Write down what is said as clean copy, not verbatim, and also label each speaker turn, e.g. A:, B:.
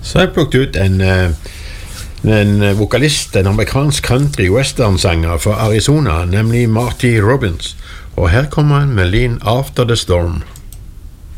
A: Så har jeg plukket ut en vokalist, en amerikansk country western-sanger fra Arizona, nemlig Marty Robbins. Og her kommer han med Lean After the Storm.